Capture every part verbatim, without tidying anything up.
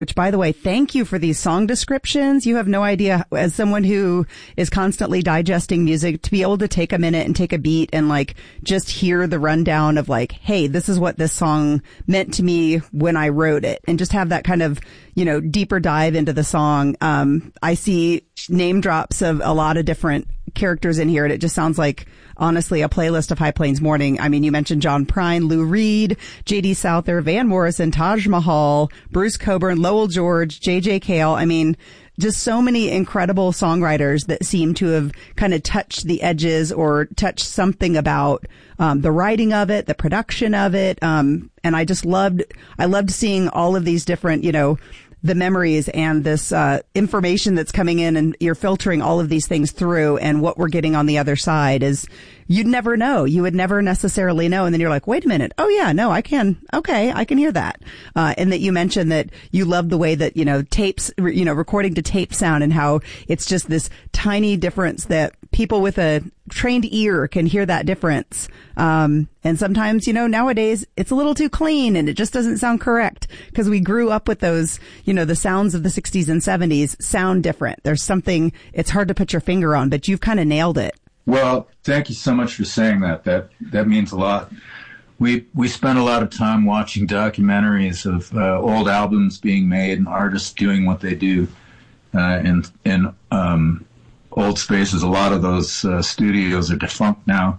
Which, by the way, thank you for these song descriptions. You have no idea, as someone who is constantly digesting music, to be able to take a minute and take a beat and like just hear the rundown of like, hey, this is what this song meant to me when I wrote it, and just have that kind of, you know, deeper dive into the song. Um, I see name drops of a lot of different characters in here, and it just sounds like, honestly, a playlist of High Plains Morning. I mean, you mentioned John Prine, Lou Reed, J D Souther, Van Morrison, Taj Mahal, Bruce Cockburn, Lowell George, J J Cale. I mean, just so many incredible songwriters that seem to have kind of touched the edges or touched something about um, the writing of it, the production of it. Um, and I just loved, I loved seeing all of these different, you know, the memories and this uh information that's coming in, and you're filtering all of these things through, and what we're getting on the other side is, you'd never know. You would never necessarily know. And then you're like, wait a minute. Oh yeah, no, I can. Okay. I can hear that. Uh, and that you mentioned that you love the way that, you know, tapes, you know, recording to tape sound, and how it's just this tiny difference that people with a trained ear can hear that difference. Um, and sometimes, you know, nowadays it's a little too clean and it just doesn't sound correct, because we grew up with those, you know, the sounds of the sixties and seventies sound different. There's something, it's hard to put your finger on, but you've kind of nailed it. Well, thank you so much for saying that. That that means a lot. We we spent a lot of time watching documentaries of uh, old albums being made and artists doing what they do uh, in in um, old spaces. A lot of those uh, studios are defunct now,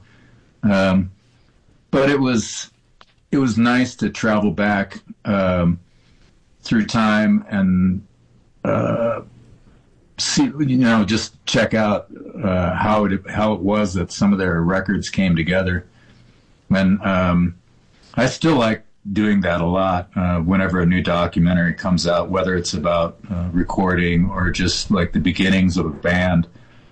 um, but it was it was nice to travel back um, through time and uh, see, you know, just check out uh, how it how it was that some of their records came together. And um, I still like doing that a lot uh, whenever a new documentary comes out, whether it's about uh, recording or just like the beginnings of a band.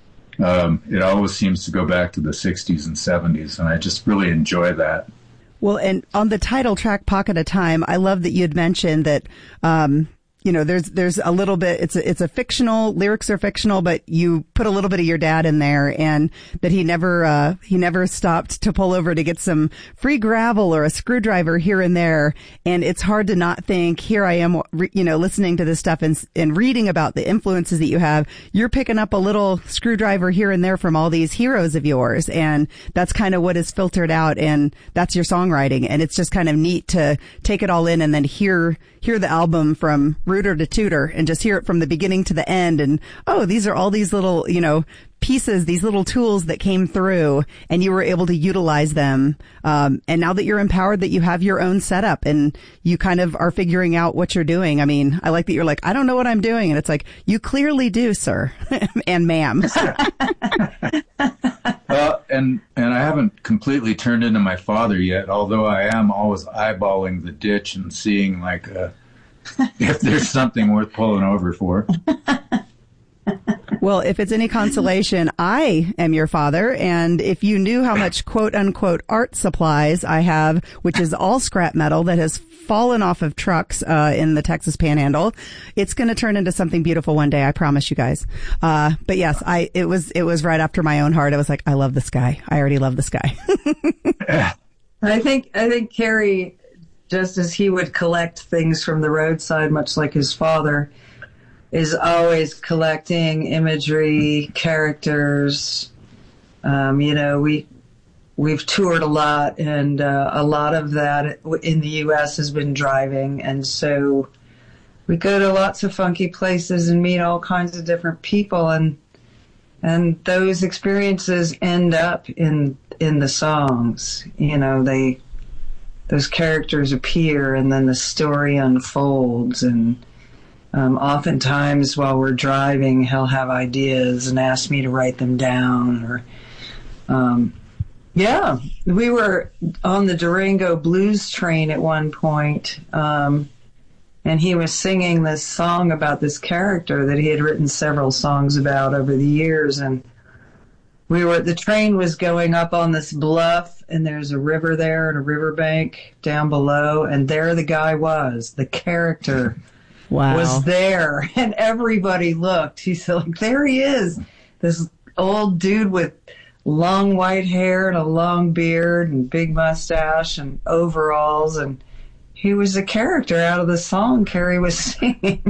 Um, it always seems to go back to the sixties and seventies, and I just really enjoy that. Well, and on the title track, Pocket of Time, I love that you had mentioned that, um, you know, there's, there's a little bit, it's a, it's a fictional, lyrics are fictional, but you put a little bit of your dad in there, and that he never, uh, he never stopped to pull over to get some free gravel or a screwdriver here and there. And it's hard to not think, here I am, you know, listening to this stuff and, and reading about the influences that you have. You're picking up a little screwdriver here and there from all these heroes of yours. And that's kind of what is filtered out. And that's your songwriting. And it's just kind of neat to take it all in and then hear, hear the album from rooter to tutor and just hear it from the beginning to the end. And, oh, these are all these little, you know, pieces, these little tools that came through, and you were able to utilize them. Um, and now that you're empowered, that you have your own setup and you kind of are figuring out what you're doing. I mean, I like that you're like, I don't know what I'm doing. And it's like, you clearly do, sir and ma'am. Well, and, and I haven't completely turned into my father yet, although I am always eyeballing the ditch and seeing like, uh, if there's something worth pulling over for. Well, if it's any consolation, I am your father, and if you knew how much quote-unquote art supplies I have, which is all scrap metal that has fallen off of trucks uh in the Texas Panhandle, it's going to turn into something beautiful one day, I promise you guys. Uh but yes, I it was it was right after my own heart. I was like, I love this guy. I already love this guy. I think I think Kerry, just as he would collect things from the roadside, much like his father, is always collecting imagery, characters. Um, you know, we, we've toured a lot, and uh, a lot of that in the U S has been driving. And so we go to lots of funky places and meet all kinds of different people, and and those experiences end up in in the songs. You know, they those characters appear, and then the story unfolds. And Um, oftentimes while we're driving, he'll have ideas and ask me to write them down. Or, um, yeah, we were on the Durango Blues train at one point, um, and he was singing this song about this character that he had written several songs about over the years. And we were, the train was going up on this bluff, and there's a river there and a riverbank down below, and there the guy was, the character. Wow. Was there, and everybody looked. He's like, there he is, this old dude with long white hair and a long beard and big mustache and overalls, and he was a character out of the song Carrie was singing.